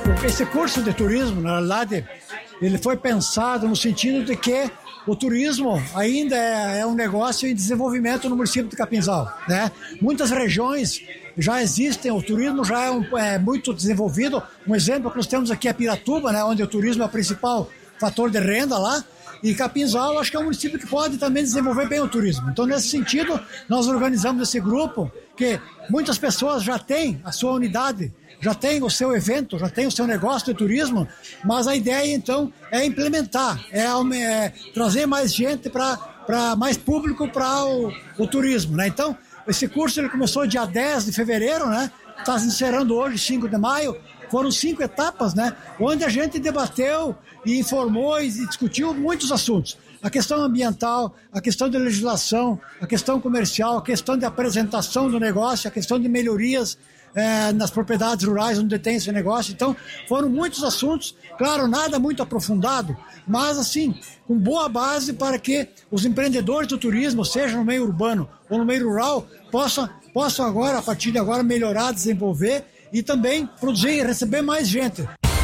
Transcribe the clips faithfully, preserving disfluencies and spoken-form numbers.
esse curso de turismo, na realidade, ele foi pensado no sentido de que o turismo ainda é, é um negócio em desenvolvimento no município de Capinzal, né? Muitas regiões já existem, o turismo já é, um, é muito desenvolvido. Um exemplo que nós temos aqui é Piratuba, né? Onde o turismo é o principal fator de renda lá. E Capinzal, acho que é um município que pode também desenvolver bem o turismo. Então, nesse sentido, nós organizamos esse grupo, que muitas pessoas já têm a sua unidade, já tem o seu evento, já tem o seu negócio de turismo, mas a ideia, então, é implementar, é, é trazer mais gente, para mais público para o, o turismo, né? Então, esse curso ele começou dia dez de fevereiro, né? Está se encerrando hoje, cinco de maio. Foram cinco etapas, né? Onde a gente debateu e informou e discutiu muitos assuntos. A questão ambiental, a questão de legislação, a questão comercial, a questão de apresentação do negócio, a questão de melhorias é, nas propriedades rurais onde tem esse negócio. Então, foram muitos assuntos, claro, nada muito aprofundado, mas assim, com boa base para que os empreendedores do turismo, seja no meio urbano ou no meio rural, possam, possam agora, a partir de agora, melhorar, desenvolver e também produzir e receber mais gente.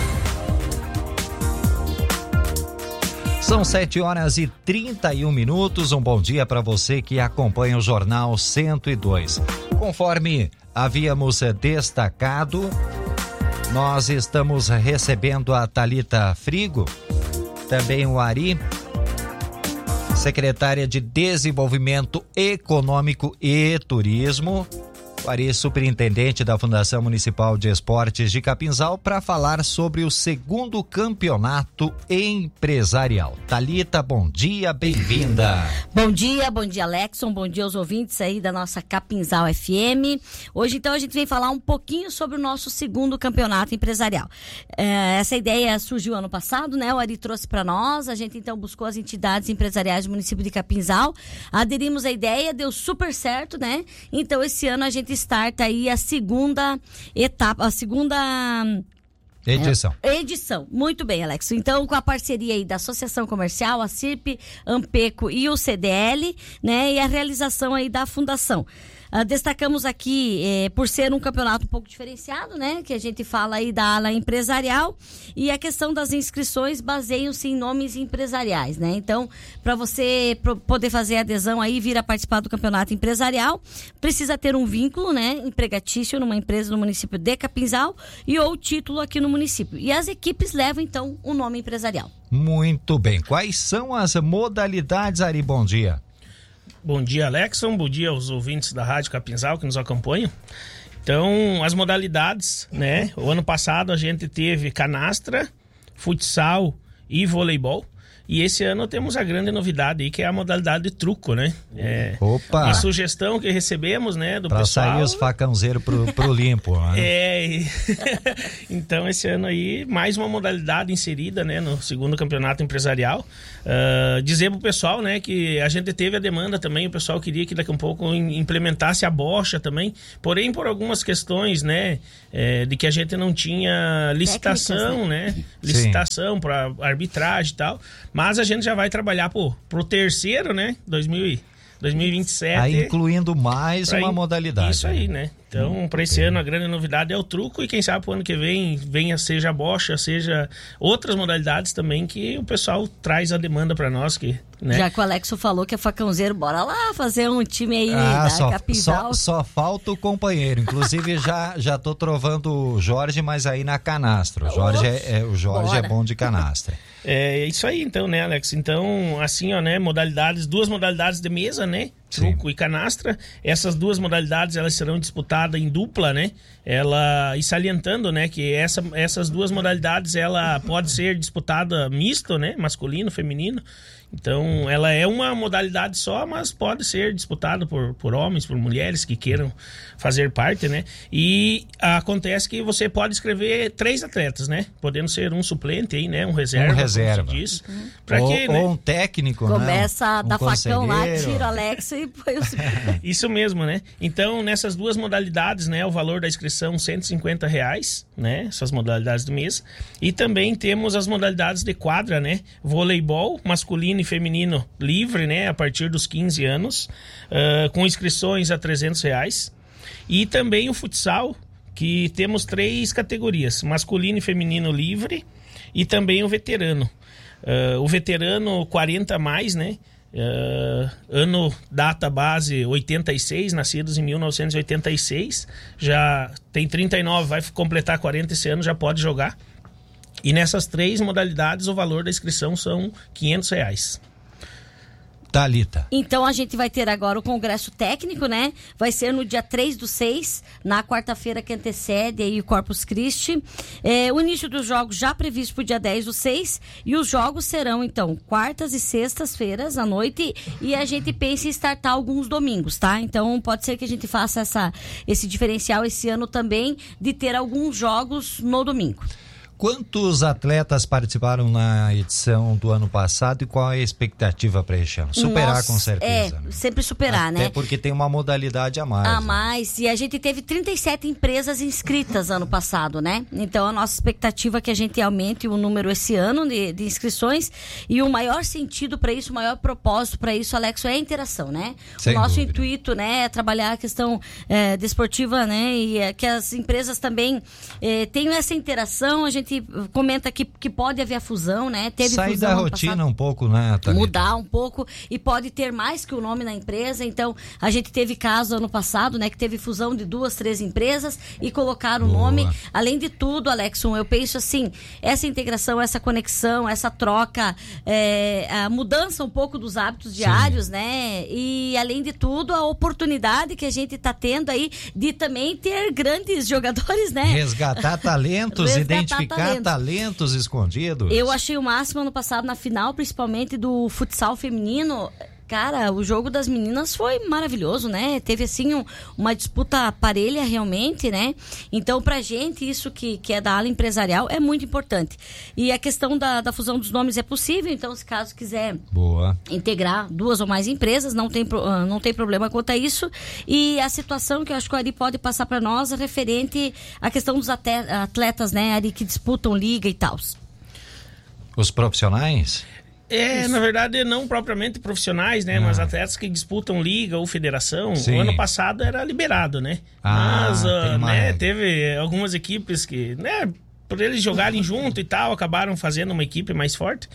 São sete horas e trinta e um minutos. Um bom dia para você que acompanha o Jornal cento e dois. Conforme havíamos destacado, nós estamos recebendo a Thalita Frigo, também o Ari, secretária de Desenvolvimento Econômico e Turismo, o Ari, superintendente da Fundação Municipal de Esportes de Capinzal, para falar sobre o segundo campeonato empresarial. Thalita, bom dia, bem-vinda. Bom dia, bom dia, Alexson, bom dia aos ouvintes aí da nossa Capinzal F M. Hoje, então, a gente vem falar um pouquinho sobre o nosso segundo campeonato empresarial. É, essa ideia surgiu ano passado, né? O Ari trouxe para nós, a gente, então, buscou as entidades empresariais do município de Capinzal, aderimos à ideia, deu super certo, né? Então, esse ano a gente starta aí a segunda etapa, a segunda edição. É, edição. Muito bem, Alex. Então, com a parceria aí da Associação Comercial, a C I R P, Ampeco e o C D L, né? E a realização aí da fundação. Uh, destacamos aqui, eh, por ser um campeonato um pouco diferenciado, né? Que a gente fala aí da ala empresarial, e a questão das inscrições baseiam-se em nomes empresariais, né? Então, para você pro, poder fazer adesão aí, vir a participar do campeonato empresarial, precisa ter um vínculo, né? Empregatício numa empresa no município de Capinzal e ou título aqui no município. E as equipes levam, então, o nome empresarial. Muito bem. Quais são as modalidades, Ari? Bom dia. Bom dia, Alexson. Bom dia aos ouvintes da Rádio Capinzal que nos acompanham. Então, as modalidades, né? O ano passado a gente teve canastra, futsal e voleibol. E esse ano temos a grande novidade aí, que é a modalidade de truco, né? É Opa! Uma sugestão que recebemos, né, do pra pessoal. Pra sair os facãozeiros pro, pro limpo, né? É, então esse ano aí, mais uma modalidade inserida, né, no segundo campeonato empresarial. Uh, dizer pro pessoal, né, que a gente teve a demanda também, o pessoal queria que daqui a um pouco implementasse a bocha também, porém por algumas questões, né, é, de que a gente não tinha licitação, né? né? Licitação para arbitragem e tal. Mas a gente já vai trabalhar pro, pro terceiro, né? dois mil e vinte e sete. Aí incluindo mais uma in... modalidade. Isso aí, né? Então, hum, para esse ano, a grande novidade é o truco. E quem sabe pro ano que vem, venha seja a bocha, seja outras modalidades também, que o pessoal traz a demanda para nós. Que, né? Já que o Alexo falou que é facãozeiro, bora lá fazer um time aí ah, da só, Capinzal. Só, só falta o companheiro. Inclusive, já, já tô trovando o Jorge, mas aí na canastra. O Jorge, é, é, o Jorge é bom de canastra. É isso aí, então, né, Alex? Então, assim, ó, né, modalidades, duas modalidades de mesa, né? Truco Sim. e canastra. Essas duas modalidades, elas serão disputadas em dupla, né? Ela, e salientando, né, que essa, essas duas modalidades, ela pode ser disputada misto, né? Masculino, feminino. Então, ela é uma modalidade só, mas pode ser disputada por, por homens, por mulheres que queiram fazer parte, né? E acontece que você pode escrever três atletas, né? Podendo ser um suplente aí, né? Um reserva. Um reserva. Diz, uhum. pra ou, quê, né? ou um técnico, Começa né? a dar um facão lá, tira o Alex e põe o... Isso mesmo, né? Então, nessas duas modalidades, né? O valor da inscrição, cento e cinquenta reais, né? Essas modalidades do mês. E também temos as modalidades de quadra, né? Voleibol, masculino e feminino livre, né? A partir dos quinze anos, uh, com inscrições a trezentos reais. E também o futsal, que temos três categorias, masculino e feminino livre e também o veterano. Uh, o veterano quarenta mais, né? Uh, ano, data base oitenta e seis, nascidos em mil novecentos e oitenta e seis, já tem trinta e nove, vai completar quarenta esse ano, já pode jogar. E nessas três modalidades o valor da inscrição são quinhentos reais. Thalita. Então a gente vai ter agora o congresso técnico, né? Vai ser no dia três do seis, na quarta-feira que antecede aí o Corpus Christi. É, o início dos jogos já previsto para o dia dez do seis, e os jogos serão, então, quartas e sextas-feiras à noite, e a gente pensa em startar alguns domingos, tá? Então pode ser que a gente faça essa, esse diferencial esse ano também, de ter alguns jogos no domingo. Quantos atletas participaram na edição do ano passado e qual é a expectativa para este ano? Superar, Nossa, com certeza. É, né? sempre superar, Até né? Até porque tem uma modalidade a mais. A né? mais, e a gente teve trinta e sete empresas inscritas ano passado, né? Então a nossa expectativa é que a gente aumente o número esse ano de, de inscrições, e o maior sentido para isso, o maior propósito para isso, Alexo, é a interação, né? Sem o nosso dúvida. intuito, né, é trabalhar a questão é, desportiva, né? E é, que as empresas também é, tenham essa interação. A gente comenta Que, que pode haver a fusão, né? Teve Sair fusão da ano rotina passado, um pouco, né, Thalita? Mudar um pouco, e pode ter mais que o nome na empresa. Então, a gente teve caso ano passado, né? Que teve fusão de duas, três empresas e colocaram o nome. Além de tudo, Alexson, eu penso assim, essa integração, essa conexão, essa troca, é, a mudança um pouco dos hábitos diários, Sim. né? E, além de tudo, a oportunidade que a gente está tendo aí de também ter grandes jogadores, né? Resgatar talentos, Resgatar identificar talentos. talentos escondidos. Eu achei o máximo ano passado na final, principalmente do futsal feminino. Cara, o jogo das meninas foi maravilhoso, né? Teve, assim, um, uma disputa parelha, realmente, né? Então, pra gente, isso que, que é da ala empresarial é muito importante. E a questão da, da fusão dos nomes é possível, então, se caso quiser Boa. integrar duas ou mais empresas, não tem, não tem problema quanto a isso. E a situação que eu acho que o Ari pode passar pra nós é referente à questão dos atletas, né, Ari, que disputam liga e tal. Os profissionais? É, Isso. na verdade, não propriamente profissionais, né? Ah. Mas atletas que disputam liga ou federação. Sim. O ano passado era liberado, né? Ah, mas, uh, né, teve algumas equipes que, né, por eles jogarem junto e tal, acabaram fazendo uma equipe mais forte.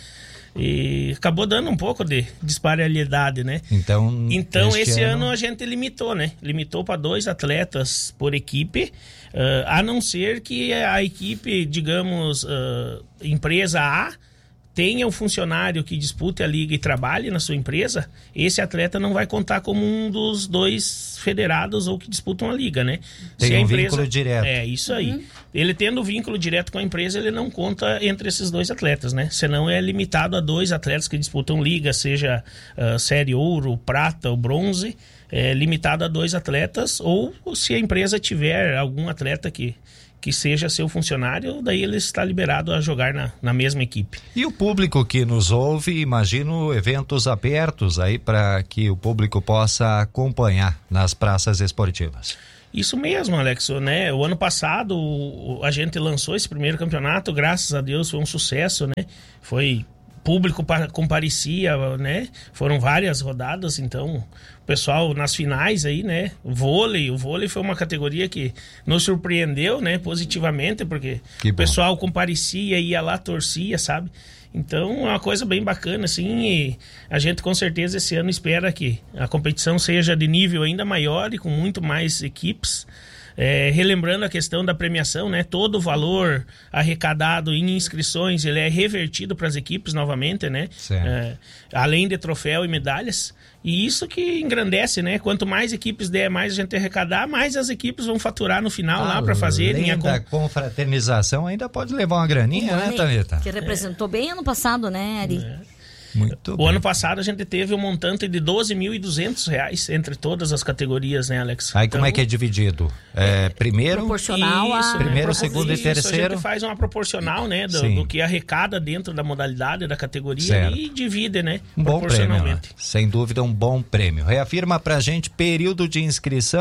E acabou dando um pouco de disparidade, né? Então, então esse ano... ano a gente limitou, né? Limitou para dois atletas por equipe, uh, a não ser que a equipe, digamos, uh, empresa A, tenha um funcionário que dispute a liga e trabalhe na sua empresa, esse atleta não vai contar como um dos dois federados ou que disputam a liga, né? Tem Se a um empresa... vínculo direto. É, isso aí. Uhum. Ele tendo vínculo direto com a empresa, ele não conta entre esses dois atletas, né? Senão é limitado a dois atletas que disputam liga, seja uh, série ouro, prata ou bronze, é limitado a dois atletas, ou se a empresa tiver algum atleta que... que seja seu funcionário, daí ele está liberado a jogar na, na mesma equipe. E o público que nos ouve, imagino eventos abertos aí para que o público possa acompanhar nas praças esportivas. Isso mesmo, Alex, né? O ano passado a gente lançou esse primeiro campeonato, graças a Deus foi um sucesso, né? Foi... público comparecia, né? Foram várias rodadas, então o pessoal nas finais aí, né? O vôlei, o vôlei foi uma categoria que nos surpreendeu, né? Positivamente, porque o pessoal comparecia, ia lá, torcia, sabe? Então é uma coisa bem bacana, assim, e a gente com certeza esse ano espera que a competição seja de nível ainda maior e com muito mais equipes. É, relembrando a questão da premiação, né? Todo o valor arrecadado em inscrições, ele é revertido para as equipes novamente, né? É, além de troféu e medalhas. E isso que engrandece, né? Quanto mais equipes der, mais a gente arrecadar, mais as equipes vão faturar no final ah, lá para fazerem a da confraternização, ainda pode levar uma graninha, né, Thalita? Que representou é. bem ano passado, né, Ari? É. Muito o bem. ano passado a gente teve um montante de doze mil e duzentos reais entre todas as categorias, né, Alex? Aí então, como é que é dividido? É, primeiro, proporcional isso, a... primeiro, segundo isso, e terceiro. A gente faz uma proporcional, né, do, do que arrecada dentro da modalidade da categoria certo. E divide, né, um bom proporcionalmente. Prêmio, sem dúvida um bom prêmio. Reafirma pra gente período de inscrição.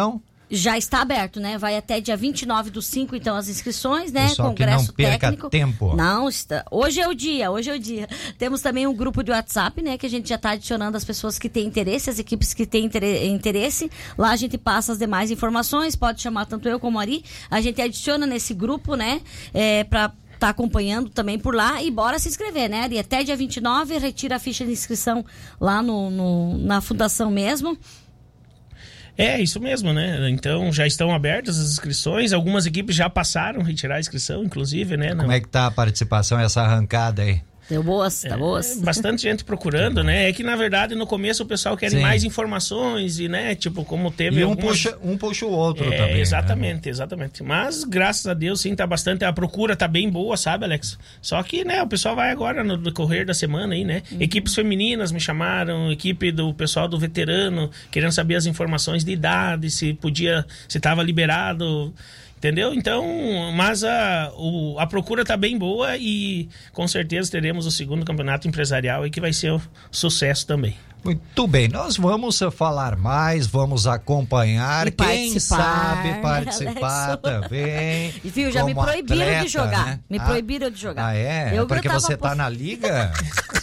Já está aberto, né? Vai até dia vinte e nove do cinco, então, as inscrições, né? Pessoal, Congresso que não perca técnico. tempo. Não, está... hoje é o dia, hoje é o dia. Temos também um grupo de WhatsApp, né? Que a gente já está adicionando as pessoas que têm interesse, as equipes que têm interesse. Lá a gente passa as demais informações, pode chamar tanto eu como a Ari. A gente adiciona nesse grupo, né? É, para tá acompanhando também por lá e bora se inscrever, né, Ari? Até dia vinte e nove, retira a ficha de inscrição lá no, no, na fundação mesmo. É, isso mesmo, né? Então já estão abertas as inscrições, algumas equipes já passaram a retirar a inscrição, inclusive, né? Como é que tá a participação, essa arrancada aí? Deu boas, tá boas. É, bastante gente procurando, né? É que, na verdade, no começo o pessoal quer mais informações e, né, tipo, como teve E um, algumas... puxa, um puxa o outro é, também. Exatamente, né? exatamente. Mas, graças a Deus, sim, tá bastante... A procura tá bem boa, sabe, Alex? Só que, né, o pessoal vai agora no decorrer da semana aí, né? Uhum. Equipes femininas me chamaram, equipe do pessoal do veterano, querendo saber as informações de idade, se podia... Se tava liberado... Entendeu? Então, mas a, o, a procura está bem boa e com certeza teremos o segundo campeonato empresarial e que vai ser um sucesso também. Muito bem, nós vamos falar mais, vamos acompanhar, e quem sabe Alex. participar também. E viu, já me proibiram atleta, de jogar, né? me ah, proibiram de jogar. Ah, é? Eu Porque tava você por... tá na liga?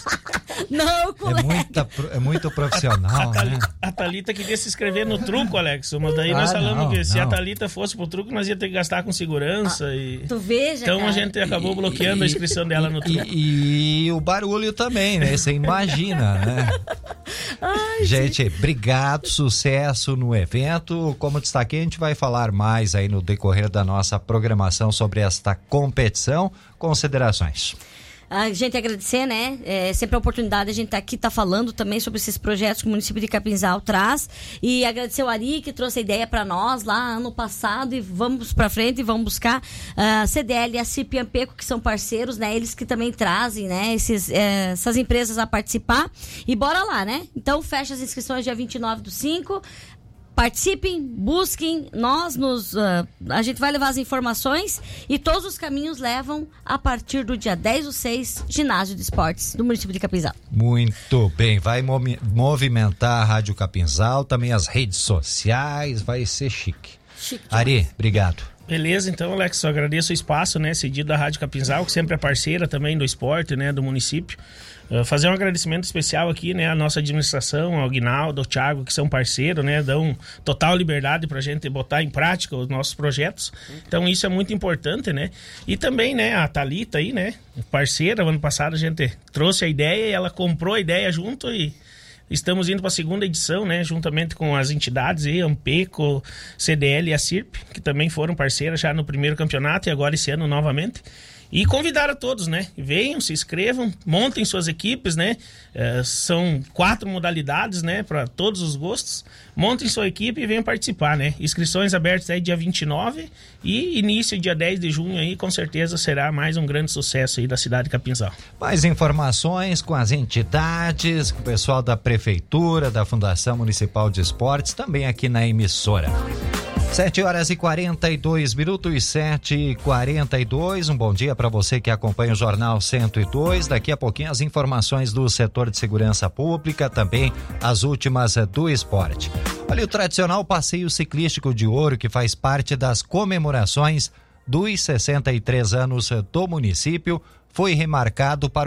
Não, colega. É, muita, é muito profissional, a, a, né? A Thalita queria se inscrever no truco, Alex, mas daí ah, nós falamos não, que se não. a Thalita fosse pro truco, nós ia ter que gastar com segurança. Ah, e... Tu veja, Então cara. a gente acabou bloqueando e, a inscrição dela no truco. E, e o barulho também, né? Você imagina, né? Ai, gente, sim. Obrigado, sucesso no evento. Como destaquei, a gente vai falar mais aí no decorrer da nossa programação sobre esta competição. Considerações. A gente agradecer, né? É sempre a oportunidade, a gente tá aqui, tá falando também sobre esses projetos que o município de Capinzal traz. E agradecer o Ari, que trouxe a ideia para nós lá ano passado. E vamos para frente e vamos buscar a uh, C D L e a C I P Ampeco, que são parceiros, né? Eles que também trazem, né? Esses, eh, essas empresas a participar. E bora lá, né? Então, fecha as inscrições dia vinte e nove do cinco. Participem, busquem, nós nos... Uh, a gente vai levar as informações e todos os caminhos levam a partir do dia dez do seis, ginásio de esportes do município de Capinzal. Muito bem, vai movimentar a Rádio Capinzal, também as redes sociais, vai ser chique. Chique. Ari, obrigado. Beleza, então, Alex, eu agradeço o espaço, né, cedido da Rádio Capinzal, que sempre é parceira também do esporte, né, do município. Uh, fazer um agradecimento especial aqui, né, à nossa administração, ao Guinaldo, ao Thiago, que são parceiros, né, dão total liberdade pra gente botar em prática os nossos projetos. Então, isso é muito importante, né. E também, né, a Thalita aí, né, parceira, ano passado a gente trouxe a ideia e ela comprou a ideia junto e estamos indo para a segunda edição, né, juntamente com as entidades aí, Ampeco, C D L e a C I R P, que também foram parceiras já no primeiro campeonato e agora esse ano novamente. E convidar a todos, né? Venham, se inscrevam, montem suas equipes, né? É, são quatro modalidades, né? Para todos os gostos. Montem sua equipe e venham participar, né? Inscrições abertas aí dia vinte e nove e início dia dez de junho aí, com certeza será mais um grande sucesso aí da cidade de Capinzal. Mais informações com as entidades, com o pessoal da Prefeitura, da Fundação Municipal de Esportes, também aqui na emissora. sete horas e quarenta e dois minutos, sete e quarenta e dois. Um bom dia para você que acompanha o Jornal cento e dois. Daqui a pouquinho as informações do setor de segurança pública, também as últimas do esporte. Olha, o tradicional passeio ciclístico de Ouro, que faz parte das comemorações dos sessenta e três anos do município, foi remarcado para